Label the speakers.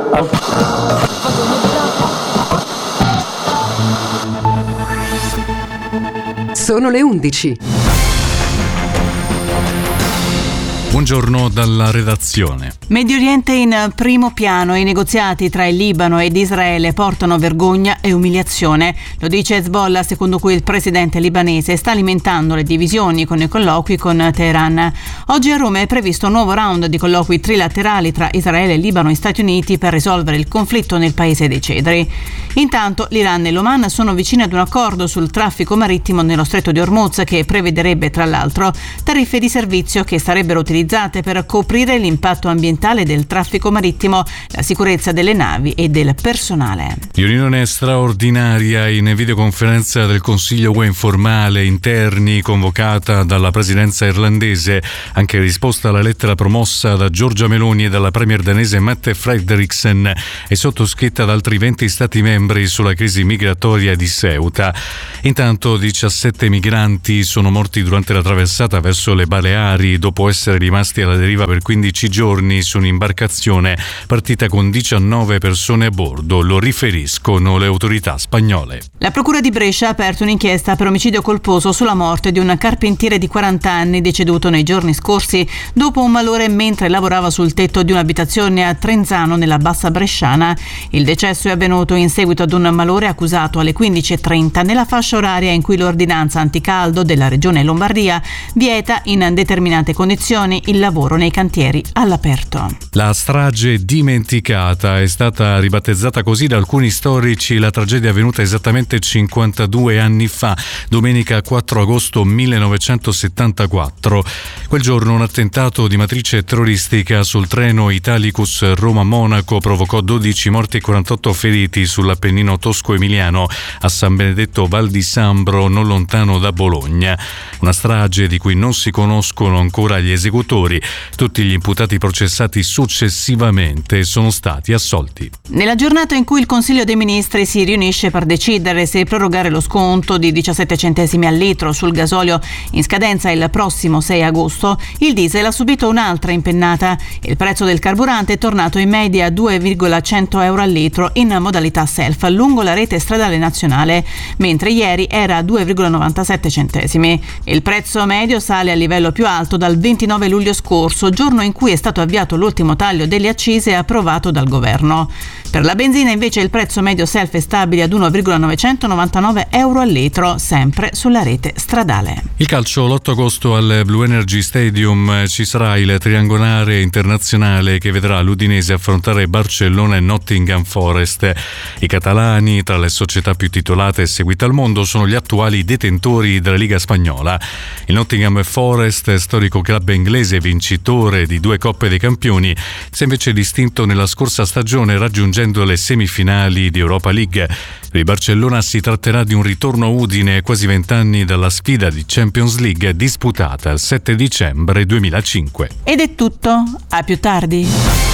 Speaker 1: Sono le 11.
Speaker 2: Buongiorno dalla redazione.
Speaker 3: Medio Oriente in primo piano. I negoziati tra il Libano ed Israele portano vergogna e umiliazione. Lo dice Hezbollah, secondo cui il presidente libanese sta alimentando le divisioni con i colloqui con Teheran. Oggi a Roma è previsto un nuovo round di colloqui trilaterali tra Israele, Libano e Stati Uniti per risolvere il conflitto nel paese dei cedri. Intanto l'Iran e l'Oman sono vicini ad un accordo sul traffico marittimo nello stretto di Hormuz, che prevederebbe tra l'altro tariffe di servizio che sarebbero utilizzate per coprire l'impatto ambientale del traffico marittimo, la sicurezza delle navi e del personale.
Speaker 2: Riunione straordinaria in videoconferenza del Consiglio UE informale interni convocata dalla presidenza irlandese, anche in risposta alla lettera promossa da Giorgia Meloni e dalla premier danese Mette Frederiksen e sottoscritta da altri 20 stati membri sulla crisi migratoria di Ceuta. Intanto 17 migranti sono morti durante la traversata verso le Baleari dopo essere rimasti alla deriva per 15 giorni su un'imbarcazione partita con 19 persone a bordo, lo riferiscono le autorità spagnole.
Speaker 3: La procura di Brescia ha aperto un'inchiesta per omicidio colposo sulla morte di un carpentiere di 40 anni deceduto nei giorni scorsi dopo un malore mentre lavorava sul tetto di un'abitazione a Trenzano nella Bassa Bresciana. Il decesso è avvenuto in seguito ad un malore accusato alle 15:30 nella fascia oraria in cui l'ordinanza anticaldo della regione Lombardia vieta in determinate condizioni il lavoro nei cantieri all'aperto.
Speaker 2: La strage dimenticata è stata ribattezzata così da alcuni storici. La tragedia è avvenuta esattamente 52 anni fa, domenica 4 agosto 1974. Quel giorno un attentato di matrice terroristica sul treno Italicus Roma-Monaco provocò 12 morti e 48 feriti sull'Appennino tosco-emiliano a San Benedetto Val di Sambro, non lontano da Bologna. Una strage di cui non si conoscono ancora gli esecutori. Tutti gli imputati processati successivamente sono stati assolti.
Speaker 3: Nella giornata in cui il Consiglio dei Ministri si riunisce per decidere se prorogare lo sconto di 17 centesimi al litro sul gasolio in scadenza il prossimo 6 agosto, il diesel ha subito un'altra impennata. Il prezzo del carburante è tornato in media a 2,100 euro al litro in modalità self lungo la rete stradale nazionale, mentre ieri era a 2,97 centesimi. Il prezzo medio sale a livello più alto dal 29 luglio scorso, giorno in cui è stato avviato l'ultimo taglio delle accise approvato dal governo. Per la benzina invece il prezzo medio self è stabile ad 1,999 euro al litro, sempre sulla rete stradale.
Speaker 2: Il calcio, l'8 agosto al Blue Energy Stadium ci sarà il triangolare internazionale che vedrà l'Udinese affrontare Barcellona e Nottingham Forest. I catalani, tra le società più titolate e seguite al mondo, sono gli attuali detentori della Liga spagnola. Il Nottingham Forest, storico club inglese vincitore di 2 Coppe dei Campioni, si è invece distinto nella scorsa stagione raggiungendo le semifinali di Europa League. Per il Barcellona si tratterà di un ritorno a Udine quasi 20 anni dalla sfida di Champions League disputata il 7 dicembre 2005.
Speaker 3: Ed è tutto, a più tardi.